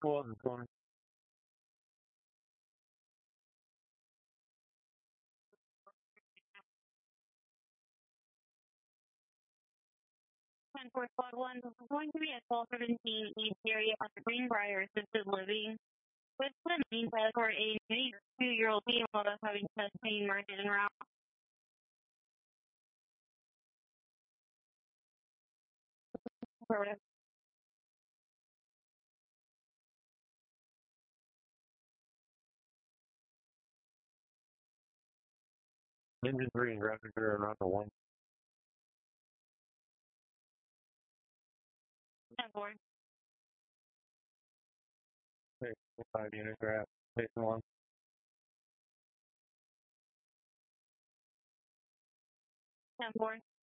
wasn't funny. 10-4 Squad 1, this is going to be at 1217 East area on the Greenbrier Assisted Living. With the main test for a 2-year-old female that's having chest pain market en route. Affirmative. Engine 3 and graphic are not the one. 10-4. Okay, 5 unit graph. Station 1. 10-4.